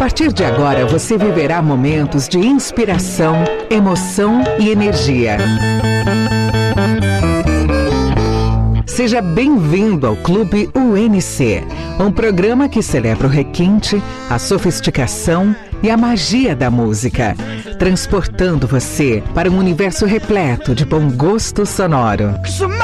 partir de agora, você viverá momentos de inspiração, emoção e energia. Seja bem-vindo ao Clube UNC, um programa que celebra o requinte, a sofisticação e a magia da música, transportando você para um universo repleto de bom gosto sonoro.